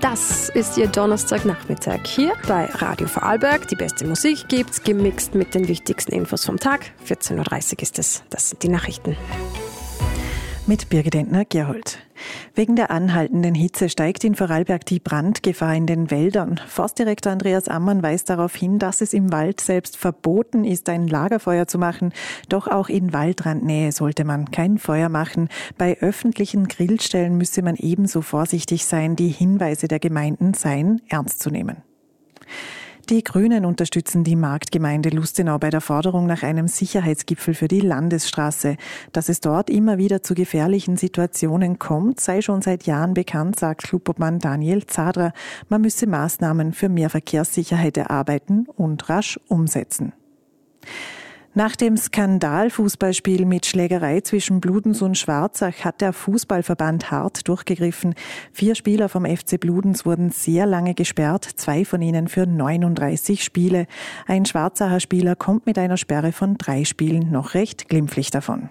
Das ist Ihr Donnerstagnachmittag hier bei Radio Vorarlberg. Die beste Musik gibt's, gemixt mit den wichtigsten Infos vom Tag. 14.30 Uhr ist es. Das sind die Nachrichten. Mit Birgit Entner-Gerhold. Wegen der anhaltenden Hitze steigt in Vorarlberg die Brandgefahr in den Wäldern. Forstdirektor Andreas Ammann weist darauf hin, dass es im Wald selbst verboten ist, ein Lagerfeuer zu machen. Doch auch in Waldrandnähe sollte man kein Feuer machen. Bei öffentlichen Grillstellen müsse man ebenso vorsichtig sein. Die Hinweise der Gemeinden seien ernst zu nehmen. Die Grünen unterstützen die Marktgemeinde Lustenau bei der Forderung nach einem Sicherheitsgipfel für die Landesstraße. Dass es dort immer wieder zu gefährlichen Situationen kommt, sei schon seit Jahren bekannt, sagt Clubobmann Daniel Zadra. Man müsse Maßnahmen für mehr Verkehrssicherheit erarbeiten und rasch umsetzen. Nach dem Skandal-Fußballspiel mit Schlägerei zwischen Bludenz und Schwarzach hat der Fußballverband hart durchgegriffen. 4 Spieler vom FC Bludenz wurden sehr lange gesperrt, 2 von ihnen für 39 Spiele. Ein Schwarzacher Spieler kommt mit einer Sperre von 3 Spielen noch recht glimpflich davon.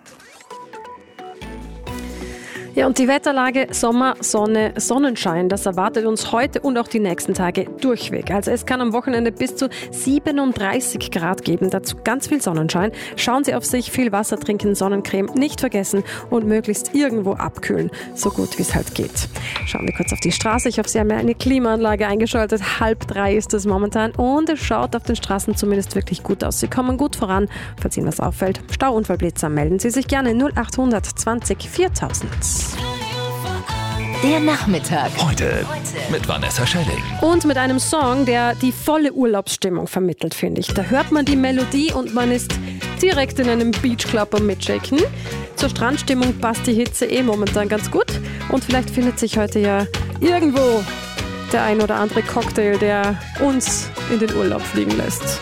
Ja, und die Wetterlage Sommer, Sonne, Sonnenschein, das erwartet uns heute und auch die nächsten Tage durchweg. Also es kann am Wochenende bis zu 37 Grad geben, dazu ganz viel Sonnenschein. Schauen Sie auf sich, viel Wasser trinken, Sonnencreme nicht vergessen und möglichst irgendwo abkühlen, so gut wie es halt geht. Schauen wir kurz auf die Straße. Ich hoffe, Sie haben ja eine Klimaanlage eingeschaltet. 2:30 ist es momentan und es schaut auf den Straßen zumindest wirklich gut aus. Sie kommen gut voran. Falls Ihnen was auffällt, Stauunfallblitzer, melden Sie sich gerne 0800 20 4000. Der Nachmittag. Heute mit Vanessa Schelling. Und mit einem Song, der die volle Urlaubsstimmung vermittelt, finde ich. Da hört man die Melodie und man ist direkt in einem Beachclub am Mitshaken. Zur Strandstimmung passt die Hitze momentan ganz gut. Und vielleicht findet sich heute ja irgendwo der ein oder andere Cocktail, der uns in den Urlaub fliegen lässt.